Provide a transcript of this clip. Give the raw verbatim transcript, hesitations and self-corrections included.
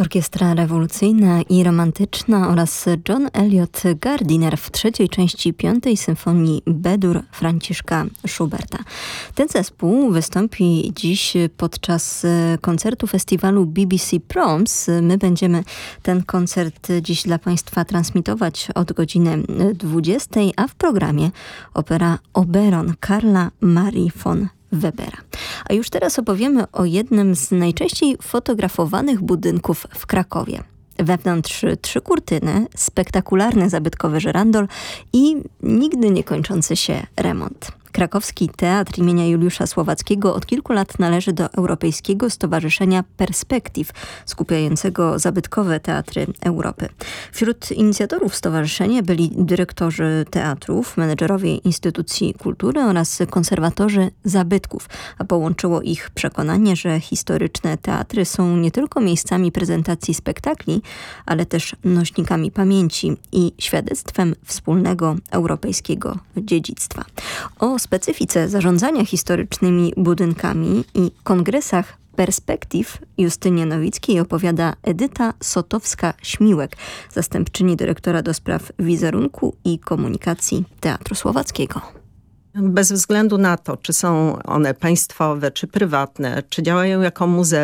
Orkiestra rewolucyjna i romantyczna oraz John Eliot Gardiner w trzeciej części piątej symfonii B-dur Franciszka Schuberta. Ten zespół wystąpi dziś podczas koncertu festiwalu B B C Proms. My będziemy ten koncert dziś dla Państwa transmitować od godziny dwudziestej, a w programie opera Oberon Karla Marii von Webera. A już teraz opowiemy o jednym z najczęściej fotografowanych budynków w Krakowie. Wewnątrz trzy kurtyny, spektakularny zabytkowy żyrandol i nigdy nie kończący się remont. Krakowski Teatr imienia Juliusza Słowackiego od kilku lat należy do Europejskiego Stowarzyszenia Perspektyw, skupiającego zabytkowe teatry Europy. Wśród inicjatorów stowarzyszenia byli dyrektorzy teatrów, menedżerowie instytucji kultury oraz konserwatorzy zabytków, a połączyło ich przekonanie, że historyczne teatry są nie tylko miejscami prezentacji spektakli, ale też nośnikami pamięci i świadectwem wspólnego europejskiego dziedzictwa. O specyfice zarządzania historycznymi budynkami i kongresach Perspektyw Justynie Nowickiej opowiada Edyta Sotowska-Śmiłek, zastępczyni dyrektora do spraw wizerunku i komunikacji Teatru Słowackiego. Bez względu na to, czy są one państwowe, czy prywatne, czy działają jako muzea,